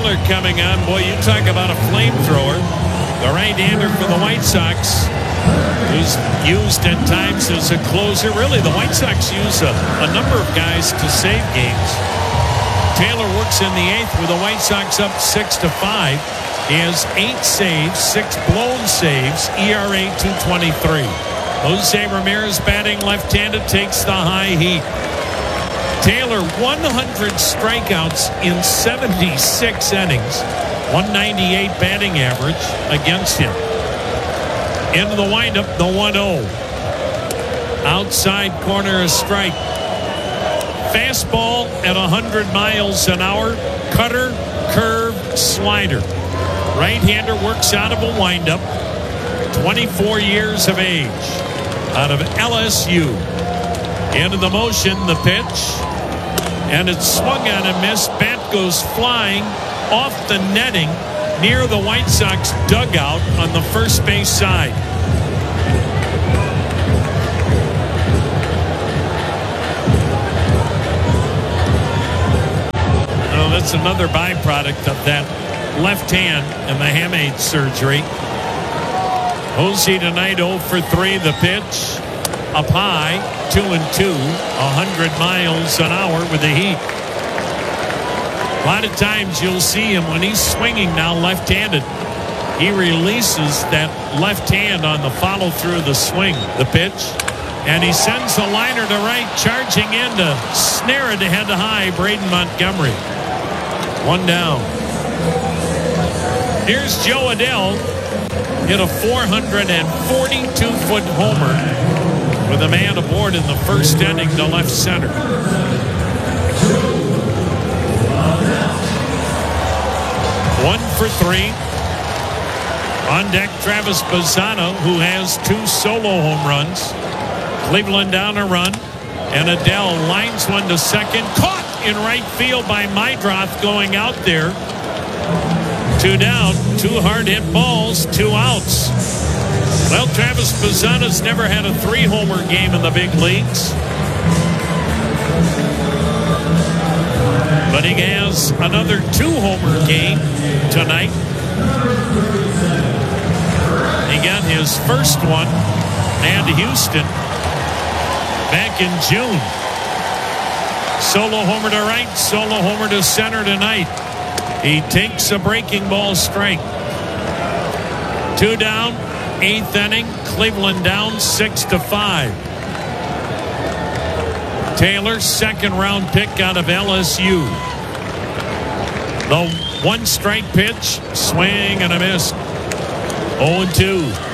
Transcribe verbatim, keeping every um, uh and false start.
Taylor coming on. Boy, you talk about a flamethrower. The right-hander for the White Sox, who's used at times as a closer. Really, the White Sox use a, a number of guys to save games. Taylor works in the eighth with the White Sox up six to five. He has eight saves, six blown saves, E R A two twenty-three. Jose Ramirez batting left-handed takes the high heat. Taylor one hundred strikeouts in seventy-six innings, one ninety-eight batting average against him. Into the windup, the one oh. Outside corner, a strike. Fastball at one hundred miles an hour. Cutter, curve, slider. Right-hander works out of a windup. twenty-four years of age. Out of L S U. Into the motion, the pitch. And it's swung on and missed. Bat goes flying off the netting near the White Sox dugout on the first base side. Oh, that's another byproduct of that left hand and the hamate surgery. Jose tonight oh for three. The pitch up high, two and two, one hundred miles an hour with the heat. A lot of times you'll see him when he's swinging now left-handed. He releases that left hand on the follow through of the swing, the pitch, and he sends a liner to right, charging in to snare it head to high. Braden Montgomery. One down. Here's Joe Adell. Hit a four hundred forty-two foot homer with a man aboard in the first inning to left center. One for three. On deck, Travis Bazzano, who has two solo home runs. Cleveland down a run. And Adell lines one to second. Caught in right field by Meidroth going out there. Two down, two hard hit balls, two outs. Well, Travis Bazzano's never had a three-homer game in the big leagues. But he has another two-homer game tonight. He got his first one and Houston back in June. Solo homer to right, solo homer to center tonight. He takes a breaking ball strike. Two down, eighth inning. Cleveland down six to five. Taylor, second round pick out of L S U. The one strike pitch, swing and a miss. oh and two.